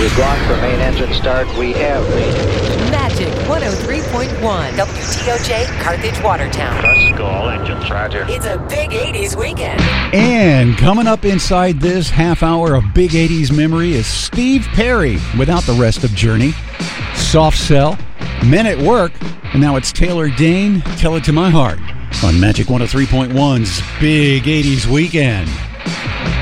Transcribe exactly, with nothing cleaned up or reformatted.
We've gone for main engine start. We have main engine. Magic one oh three point one. W T O J, Carthage, Watertown. Let's go, all engines. Roger. It's a big eighties weekend. And coming up inside this half hour of Big eighties memory is Steve Perry without the rest of Journey, Soft Cell, Men at Work, and now it's Taylor Dayne, Tell It to My Heart on Magic one oh three point one's Big eighties Weekend.